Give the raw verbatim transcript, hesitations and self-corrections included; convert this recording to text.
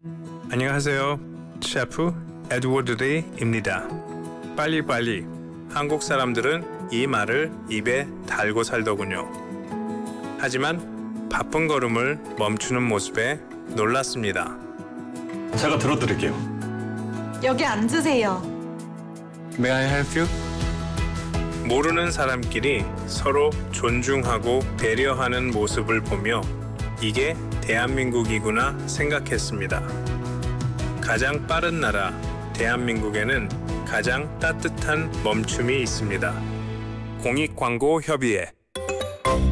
안녕하세요. 셰프 에드워드 리입니다. 빨리빨리. 한국 사람들은 이 말을 입에 달고 살더군요. 하지만 바쁜 걸음을 멈추는 모습에 놀랐습니다. 제가 들어드릴게요. 여기 앉으세요. May I help you? 모르는 사람끼리 서로 존중하고 배려하는 모습을 보며 이게 대한민국이구나 생각했습니다. 가장 빠른 나라 대한민국에는 가장 따뜻한 멈춤이 있습니다. 공익광고협의회